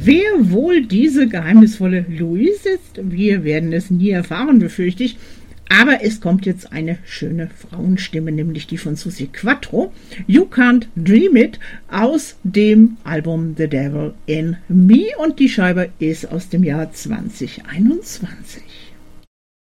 Wer wohl diese geheimnisvolle Louise ist, wir werden es nie erfahren, befürchte ich. Aber es kommt jetzt eine schöne Frauenstimme, nämlich die von Suzi Quatro. You Can't Dream It aus dem Album The Devil in Me. Und die Scheibe ist aus dem Jahr 2021.